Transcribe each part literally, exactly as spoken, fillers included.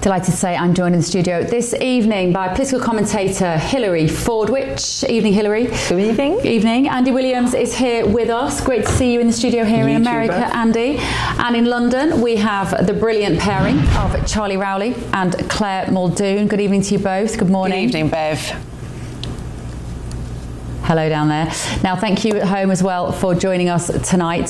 Delighted to say I'm joined in the studio this evening by political commentator Hilary Fordwich. Evening, Hilary. Good evening. Evening. Andy Williams is here with us. Great to see you in the studio here you in America, too, Andy. And in London, we have the brilliant pairing of Charlie Rowley and Claire Muldoon. Good evening to you both. Good morning. Good evening, Bev. Hello down there. Now, thank you at home as well for joining us tonight.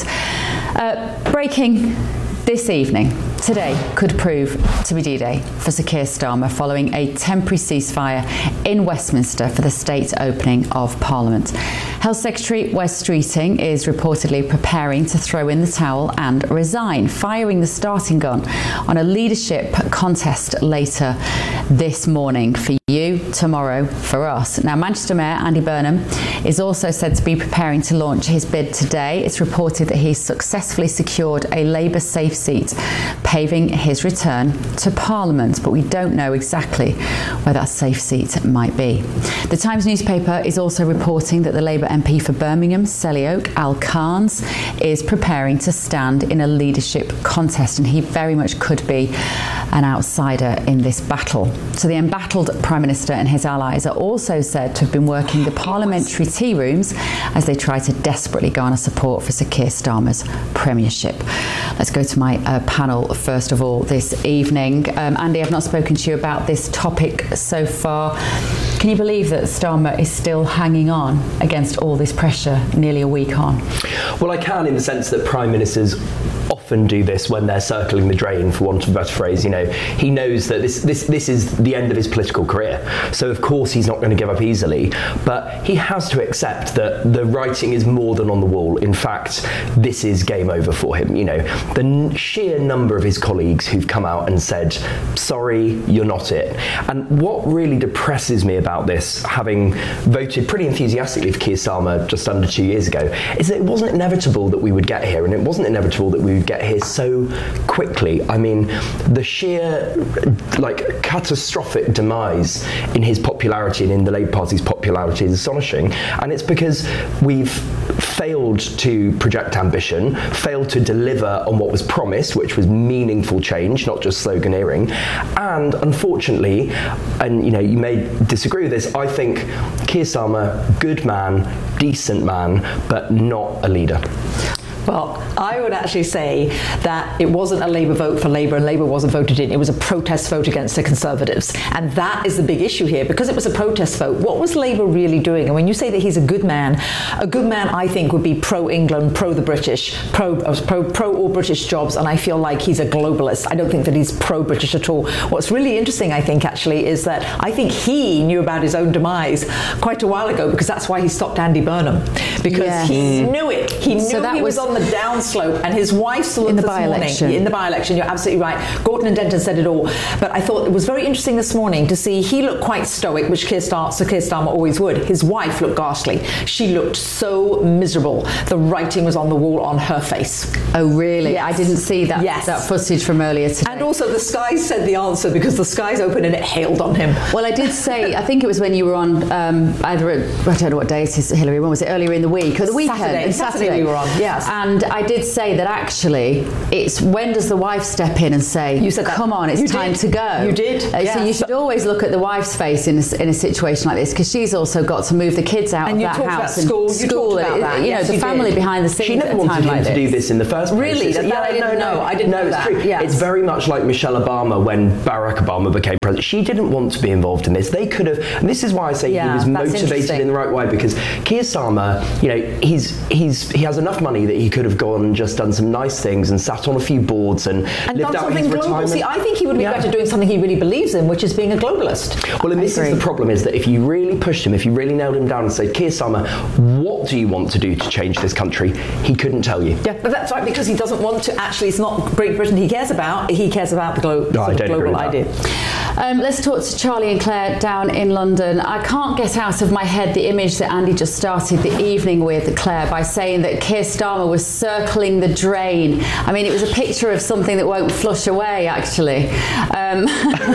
Uh, breaking this evening, today could prove to be D-Day for Sir Keir Starmer following a temporary ceasefire in Westminster for the state opening of Parliament. Health Secretary Wes Streeting is reportedly preparing to throw in the towel and resign, firing the starting gun on a leadership contest later this morning for you, tomorrow for us. Now, Manchester Mayor Andy Burnham is also said to be preparing to launch his bid today. It's reported that he's successfully secured a Labour safe seat, paving his return to Parliament, but we don't know exactly where that safe seat might be. The Times newspaper is also reporting that the Labour M P for Birmingham, Selly Oak, Al Carnes, is preparing to stand in a leadership contest, and he very much could be an outsider in this battle. So the embattled Prime Minister and his allies are also said to have been working the parliamentary tea rooms as they try to desperately garner support for Sir Keir Starmer's premiership. Let's go to my uh, panel first of all this evening. Um, Andy, I've not spoken to you about this topic so far. Can you believe that Starmer is still hanging on against all this pressure nearly a week on? Well, I can, in the sense that Prime Ministers often do this when they're circling the drain, for want of a better phrase. You know, he knows that this this this is the end of his political career, so of course he's not going to give up easily, but he has to accept that the writing is more than on the wall. In fact, this is game over for him. You know, the n- sheer number of his colleagues who've come out and said, sorry, you're not it. And what really depresses me about this, having voted pretty enthusiastically for Keir Starmer just under two years ago, is that it wasn't inevitable that we would get here, and it wasn't inevitable that we would get here so quickly. I mean, the sheer like catastrophic demise in his popularity and in the Labour Party's popularity is astonishing, and it's because we've failed to project ambition, failed to deliver on what was promised, which was meaningful change, not just sloganeering, and unfortunately, and you know, you may disagree with this, I think Keir Starmer, good man, decent man, but not a leader. Well, I would actually say that it wasn't a Labour vote for Labour and Labour wasn't voted in. It was a protest vote against the Conservatives. And that is the big issue here. Because it was a protest vote, what was Labour really doing? And when you say that he's a good man, a good man, I think, would be pro-England, pro-the British, pro, pro, pro all British jobs. And I feel like he's a globalist. I don't think that he's pro-British at all. What's really interesting, I think, actually, is that I think he knew about his own demise quite a while ago, because that's why he stopped Andy Burnham. Because yeah. he knew it. He knew so that he was, was on the downslope, and his wife saw in it the this by-election. morning. In the by-election, you're absolutely right. Gordon and Denton said it all. But I thought it was very interesting this morning to see he looked quite stoic, which Keir Starmer, Sir Keir Starmer always would. His wife looked ghastly. She looked so miserable. The writing was on the wall on her face. Oh, really? Yes. I didn't see that, yes. that footage from earlier today. And also the skies said the answer, because the skies opened and it hailed on him. Well, I did say, I think it was when you were on um, either, at, I don't know what day it is, Hilary, when was it, earlier in the week? Or the weekend? Saturday. Saturday. Saturday we were on, yes. And I did say that actually it's when does the wife step in and say, you said that. Come on, it's you time did. to go. You did. Uh, yes. So you should always look at the wife's face in a, in a situation like this, because she's also got to move the kids out and of you that talked house. About school. And you school. talked about that. You know, yes, the you family did. behind the scenes. She never at a wanted time him like to this. do this in the first place. Really? It's, That, yeah, I didn't no, no, know. I didn't no, know it's that. true. Yes. It's very much like Michelle Obama when Barack Obama became president. She didn't want to be involved in this. They could have, and this is why I say yeah, he was motivated in the right way, because Keir Starmer, you know, he's he's he has enough money that he could have gone and just done some nice things and sat on a few boards and, and lived done out his global. retirement. See, I think he would be yeah. better doing something he really believes in, which is being a globalist. Well, and I this agree. is the problem, is that if you really pushed him, if you really nailed him down and said, Keir Starmer, what do you want to do to change this country? He couldn't tell you. Yeah, but that's right, because he doesn't want to actually, it's not Great Britain he cares about, he cares about the glo- no, sort of global idea. Um, let's talk to Charlie and Claire down in London. I can't get out of my head the image that Andy just started the evening with, Claire, by saying that Keir Starmer was circling the drain. I mean, it was a picture of something that won't flush away, actually. Um,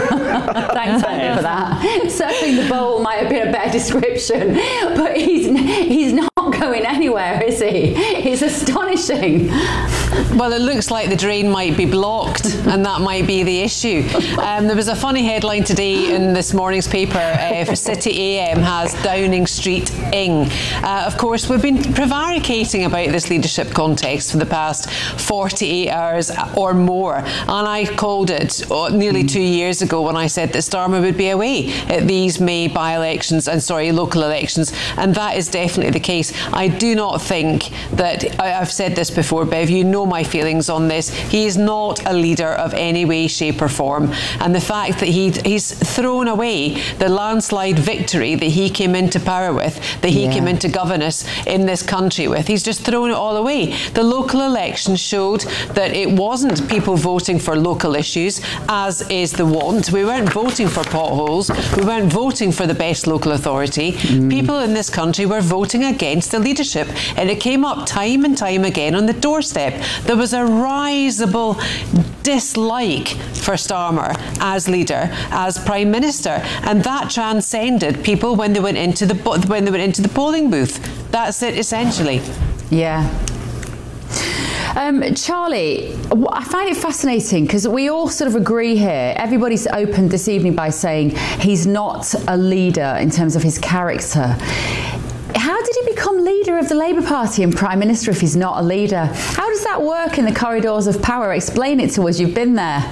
thanks, Andy, for that. Circling the bowl might have been a better description, but he's he's not going anywhere, is he? It's astonishing. Well, it looks like the drain might be blocked, and that might be the issue. Um, there was a funny headline today in this morning's paper. Uh, City A M has Downing Street ing. Uh, of course, we've been prevaricating about this leadership context for the past forty-eight hours or more, and I called it oh, nearly two years ago when I said that Starmer would be away at these May by-elections and sorry local elections, and that is definitely the case. I do not think that, I've said this before, Bev, you know my feelings on this. He is not a leader of any way, shape or form, and the fact that he he's thrown away the landslide victory that he came into power with, that he yeah. came into governance in this country with, he's just thrown it all away. The local election showed that it wasn't people voting for local issues, as is the want. We weren't voting for potholes, we weren't voting for the best local authority. Mm. People in this country were voting against the leadership, and it came up time and time again on the doorstep. There was a risible dislike for Starmer as leader, as Prime Minister, and that transcended people when they went into the when they went into the polling booth. That's it, essentially. Yeah. Um, Charlie, I find it fascinating because we all sort of agree here. Everybody's opened this evening by saying he's not a leader in terms of his character. How did he become leader of the Labour Party and Prime Minister if he's not a leader? How does that work in the corridors of power? Explain it to us. You've been there.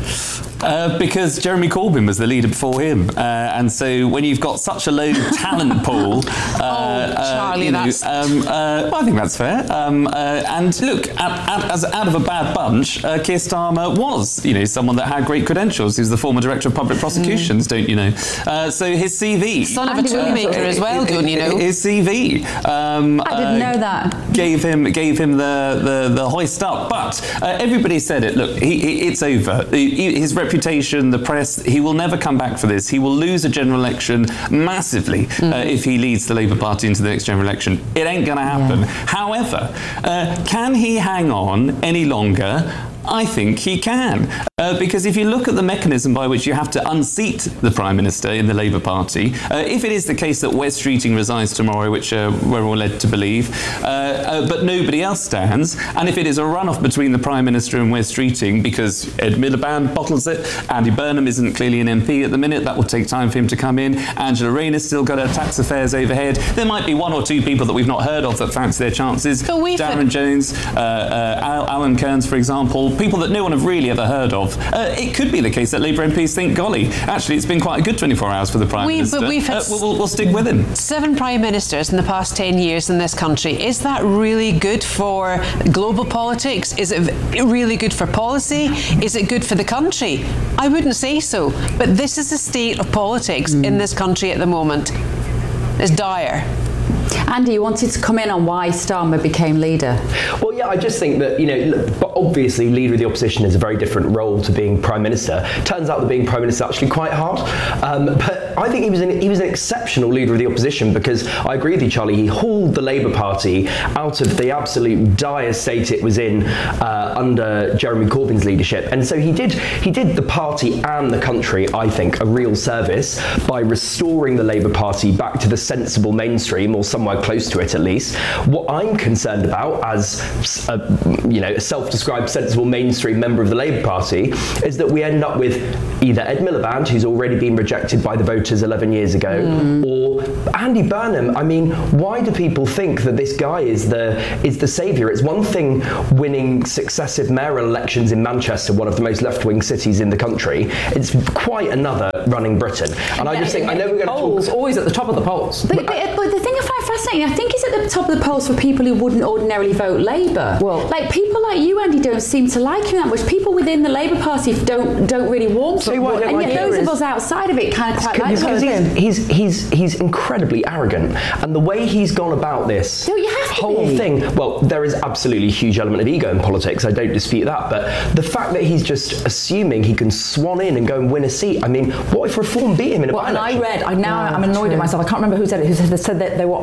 Uh, because Jeremy Corbyn was the leader before him, uh, and so when you've got such a low talent pool, uh, oh, Charlie, uh, you know, that's... um, uh, well, I think that's fair. Um, uh, and look, at, at, as out of a bad bunch, uh, Keir Starmer was, you know, someone that had great credentials. He was the former director of public prosecutions, mm. don't you know? Uh, so his C V, son of a toolmaker uh, as well, don't you know? His C V, um, I didn't uh, know that. Gave him gave him the the, the hoist up, but uh, everybody said it. Look, he, he, it's over. He, his reputation, the press, he will never come back for this. He will lose a general election massively mm. uh, if he leads the Labour Party into the next general election. It ain't going to happen. Yeah. However, uh, can he hang on any longer? I think he can, uh, because if you look at the mechanism by which you have to unseat the Prime Minister in the Labour Party, uh, if it is the case that Wes Streeting resigns tomorrow, which uh, we're all led to believe, uh, uh, but nobody else stands, and if it is a runoff between the Prime Minister and Wes Streeting because Ed Miliband bottles it, Andy Burnham isn't clearly an M P at the minute, that will take time for him to come in, Angela Rayner's still got her tax affairs overhead, there might be one or two people that we've not heard of that fancy their chances, Darren Jones, uh, uh, Alan Kearns, for example, people that no one have really ever heard of. Uh, it could be the case that Labour M Ps think, golly, actually it's been quite a good twenty-four hours for the Prime we, Minister. But we've had uh, we'll, we'll stick with him. Seven Prime Ministers in the past ten years in this country. Is that really good for global politics? Is it really good for policy? Is it good for the country? I wouldn't say so. But this is the state of politics mm. in this country at the moment. It's dire. Andy, you wanted to come in on why Starmer became leader. Well, yeah, I just think that, you know, but obviously leader of the opposition is a very different role to being Prime Minister. Turns out that being Prime Minister is actually quite hard. Um, but I think he was, an, he was an exceptional leader of the opposition because I agree with you, Charlie, he hauled the Labour Party out of the absolute dire state it was in uh, under Jeremy Corbyn's leadership. And so he did, he did the party and the country, I think, a real service by restoring the Labour Party back to the sensible mainstream, or somewhere close to it at least. What I'm concerned about as a, you know, a self-described sensible mainstream member of the Labour Party is that we end up with either Ed Miliband, who's already been rejected by the voters eleven years ago, mm. or Andy Burnham. I mean, why do people think that this guy is the is the saviour? It's one thing winning successive mayoral elections in Manchester, one of the most left-wing cities in the country. It's quite another running Britain. And yeah, I just think, I know we're going to polls, talk... always at the top of the polls. But, but, but the thing I find fascinating, I think it's at the top of the polls for people who wouldn't ordinarily vote Labour. Well, like people like you, Andy, don't seem to like him that much. People within the Labour Party don't don't really want him. And yet those of us outside of it kind of quite like him. He's, he's, he's incredibly arrogant. And the way he's gone about this don't you have to whole be? thing, well, there is absolutely a huge element of ego in politics. I don't dispute that. But the fact that he's just assuming he can swan in and go and win a seat, I mean, what if Reform beat him in a well, by-election? And I read, I now yeah, I'm annoyed true. at myself. I can't remember who said it, who said that they were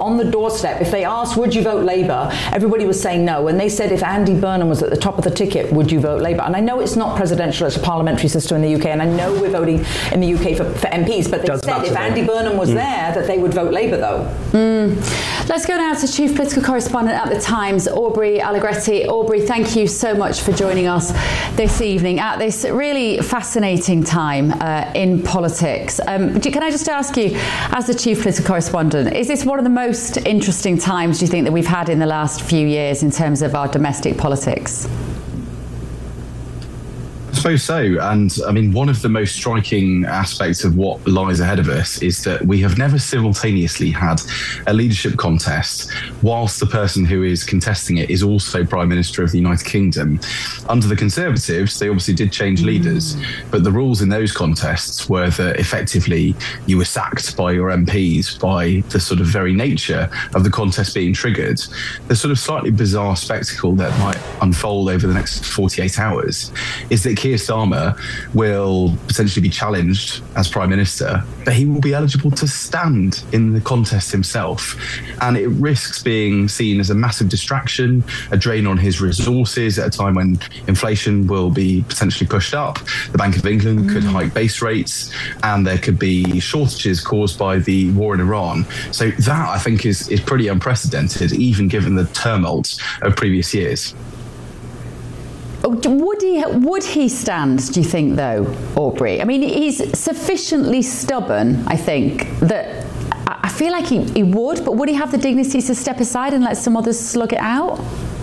on the doorstep. If they asked, would you vote Labour, everybody was saying no. And they said, if Andy Burnham was at the top of the ticket, would you vote Labour? And I know it's not presidential, it's a parliamentary system in the U K, and I know we're voting in the U K for, for M Ps, but they Does said if Andy me. Burnham was mm. there, that they would vote Labour, though. Mm. Let's go now to Chief Political Correspondent at The Times, Aubrey Allegretti. Aubrey, thank you so much for joining us this evening at this really fascinating time uh, in politics. Um, can I just ask you, as the Chief Political Correspondent, is this one of the most interesting times, do you think, that we've had in the last few years in terms of our domestic politics? I suppose so. And I mean, one of the most striking aspects of what lies ahead of us is that we have never simultaneously had a leadership contest whilst the person who is contesting it is also Prime Minister of the United Kingdom. Under the Conservatives, they obviously did change leaders, but the rules in those contests were that effectively you were sacked by your M Ps by the sort of very nature of the contest being triggered. The sort of slightly bizarre spectacle that might unfold over the next forty-eight hours is that Keir Starmer will potentially be challenged as Prime Minister, but he will be eligible to stand in the contest himself. And it risks being seen as a massive distraction, a drain on his resources at a time when inflation will be potentially pushed up. The Bank of England mm. could hike base rates, and there could be shortages caused by the war in Iran. So that, I think, is, is pretty unprecedented, even given the tumult of previous years. Would he would he stand, do you think, though, Aubrey? I mean, he's sufficiently stubborn, I think, that I feel like he, he would, but would he have the dignity to step aside and let some others slug it out?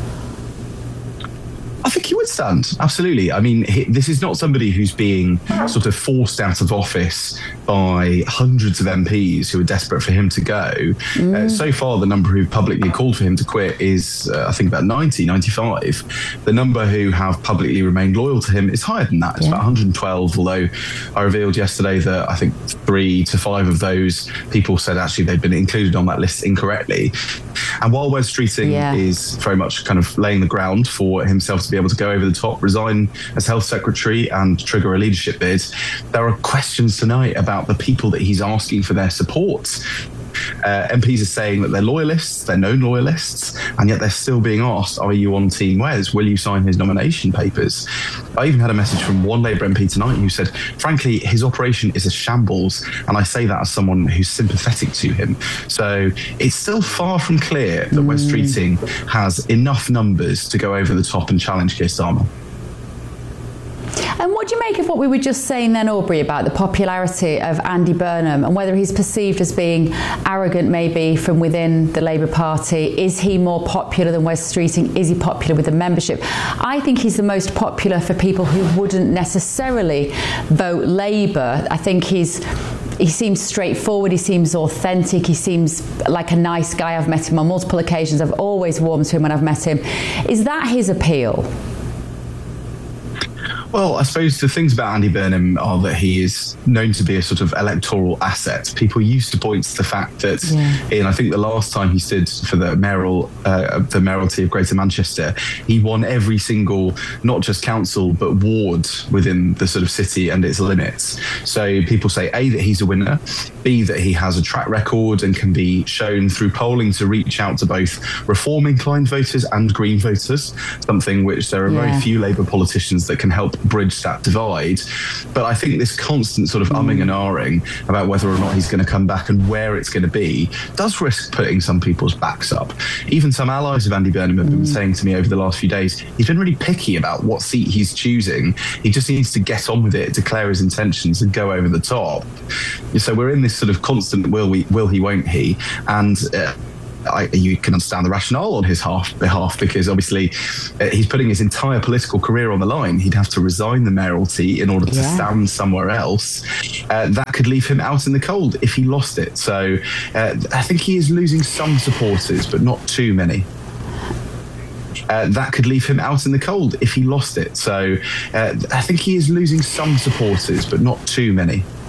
I think he would stand, absolutely. I mean, he, this is not somebody who's being sort of forced out of office by hundreds of M Ps who are desperate for him to go. Mm. Uh, so far, the number who publicly called for him to quit is, uh, I think, about ninety, ninety-five. The number who have publicly remained loyal to him is higher than that. It's yeah. about one hundred twelve, although I revealed yesterday that I think three to five of those people said actually they'd been included on that list incorrectly. And while Wes Streeting yeah. is very much kind of laying the ground for himself to be able to go over the top, resign as Health Secretary and trigger a leadership bid, there are questions tonight about the people that he's asking for their support. Uh, M Ps are saying that they're loyalists, they're known loyalists, and yet they're still being asked, are you on Team Wes? Will you sign his nomination papers? I even had a message from one Labour M P tonight who said, frankly, his operation is a shambles, and I say that as someone who's sympathetic to him. So it's still far from clear that mm. Wes Streeting has enough numbers to go over the top and challenge Keir Starmer. And what do you make of what we were just saying then, Aubrey, about the popularity of Andy Burnham and whether he's perceived as being arrogant maybe from within the Labour Party? Is he more popular than Wes Streeting? Is he popular with the membership? I think he's the most popular for people who wouldn't necessarily vote Labour. I think he's he seems straightforward, he seems authentic, he seems like a nice guy. I've met him on multiple occasions. I've always warmed to him when I've met him. Is that his appeal? Well, I suppose the things about Andy Burnham are that he is known to be a sort of electoral asset. People used to point to the fact that yeah. in, I think, the last time he stood for the mayoral, uh, the mayoralty of Greater Manchester, he won every single, not just council, but ward within the sort of city and its limits. So people say, A, that he's a winner, B, that he has a track record and can be shown through polling to reach out to both reform-inclined voters and Green voters, something which there are yeah. very few Labour politicians that can help bridge that divide. But I think this constant sort of umming and ahhing about whether or not he's going to come back and where it's going to be does risk putting some people's backs up. Even some allies of Andy Burnham have been mm. saying to me over the last few days, he's been really picky about what seat he's choosing. He just needs to get on with it, declare his intentions and go over the top. So we're in this sort of constant will we, will he, won't he? And uh, I, you can understand the rationale on his half, behalf, because obviously uh, he's putting his entire political career on the line. He'd have to resign the mayoralty in order to yeah. stand somewhere else. Uh, that could leave him out in the cold if he lost it. So uh, I think he is losing some supporters, but not too many. Uh, that could leave him out in the cold if he lost it. So uh, I think he is losing some supporters, but not too many.